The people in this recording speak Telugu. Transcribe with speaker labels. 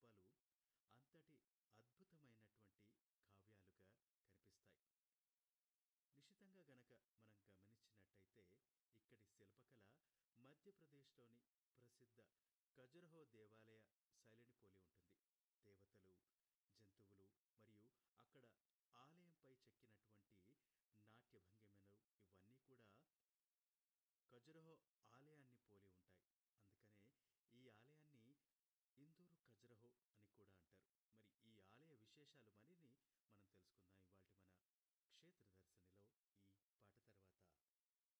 Speaker 1: శిల్పాలు అంతటి అద్భుతమైనటువంటి కావ్యాలుగా కనిపిస్తాయి. నిశితంగా గనక మనం గమనించినట్టయితే ఇక్కడి శిల్పకళ మధ్యప్రదేశ్లోని ప్రసిద్ధ ఖజురహో దేవాలయ శైలిని పోలి ఉంటుంది. దేవతలు, జంతువులు మరియు అక్కడ ఆలయంపై చెక్కినటువంటి నాట్య భంగిమలు ఇవన్నీ కూడా ఖజురహో